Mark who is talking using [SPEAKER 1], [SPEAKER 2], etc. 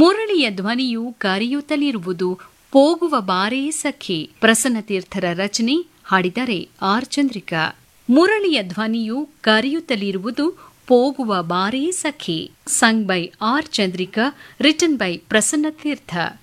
[SPEAKER 1] ಮುರಳಿಯ ಧ್ವನಿಯು ಕರೆಯುತ್ತಲಿರುವುದು ಹೋಗುವ ಬಾರೇ ಸಖಿ. ಪ್ರಸನ್ನತೀರ್ಥರ ರಚನೆ, ಹಾಡಿದರೆ ಆರ್ ಚಂದ್ರಿಕಾ. ಮುರಳಿಯ ಧ್ವನಿಯು ಕರೆಯುತ್ತಲಿರುವುದು ಹೋಗುವ ಬಾರೇ ಸಖಿ. Sung by R Chandrika, written by ಪ್ರಸನ್ನತೀರ್ಥ.